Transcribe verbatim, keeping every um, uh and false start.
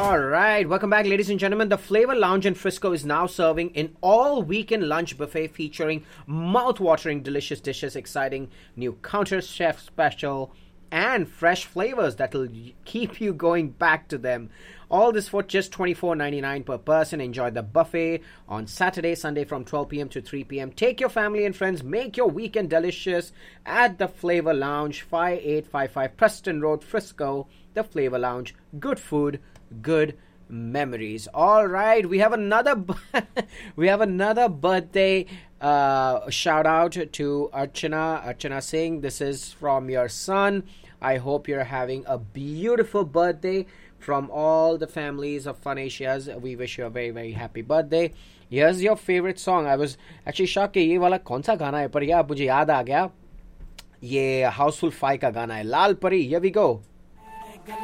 All right, welcome back, ladies and gentlemen. The Flavor Lounge in Frisco is now serving an all-weekend lunch buffet featuring mouth-watering delicious dishes, exciting new counter chef special, and fresh flavors that'll keep you going back to them. All this for just twenty-four ninety-nine per person. Enjoy the buffet on Saturday, Sunday from twelve p.m. to three p.m. Take your family and friends. Make your weekend delicious at the Flavor Lounge, five eight five five Preston Road, Frisco. The Flavor Lounge. Good food, good memories. All right, we have another we have another birthday uh, shout out to Archana. Archana Singh. This is from your son. I hope you're having a beautiful birthday. From all the families of Fun Asias, we wish you a very very happy birthday. Here's your favorite song. I was actually shocked कि ये वाला कौन सा गाना है, पर यार मुझे याद आ गया, ये हाउसफुल फाइव का गाना है, लाल परी. Here we go.